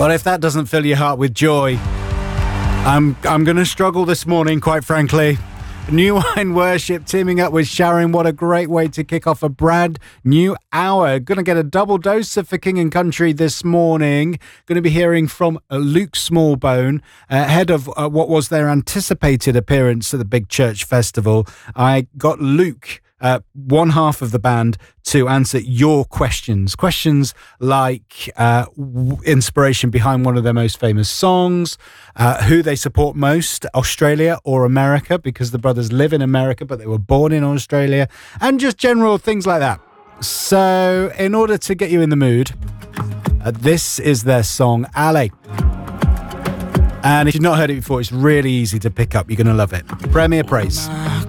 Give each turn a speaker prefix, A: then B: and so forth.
A: Well, if that doesn't fill your heart with joy, I'm going to struggle this morning, quite frankly. New Wine Worship teaming up with Sharon. What a great way to kick off a brand new hour. Going to get a double dose of For King and Country this morning. Going to be hearing from Luke Smallbone ahead of what was their anticipated appearance at the Big Church Festival. I got Luke, one half of the band, to answer your questions. Questions like inspiration behind one of their most famous songs, who they support most, Australia or America, because the brothers live in America, but they were born in Australia, and just general things like that. So in order to get you in the mood, this is their song, Ale. And if you've not heard it before, it's really easy to pick up. You're going to love it. Premier Praise.